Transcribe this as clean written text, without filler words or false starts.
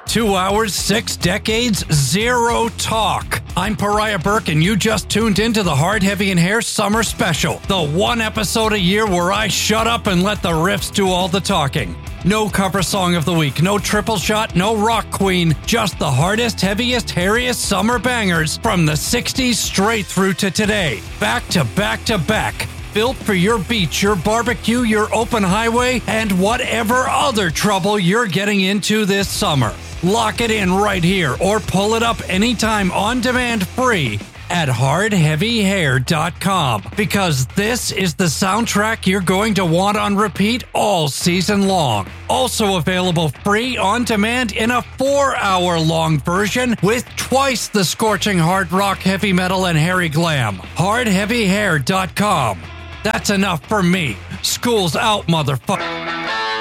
2 hours, 6 decades, zero talk. I'm Pariah Burke, and you just tuned into the Hard, Heavy, and Hair Summer Special, the one episode a year where I shut up and let the riffs do all the talking. No cover song of the week, no triple shot, no rock queen, just the hardest, heaviest, hairiest summer bangers from the 60s straight through to today. Back to back to back. Built for your beach, your barbecue, your open highway, and whatever other trouble you're getting into this summer. Lock it in right here or pull it up anytime on demand free at hardheavyhair.com, because this is the soundtrack you're going to want on repeat all season long. Also available free on demand in a 4-hour long version with twice the scorching hard rock, heavy metal, and hairy glam. hardheavyhair.com. That's enough for me. School's out, motherfucker.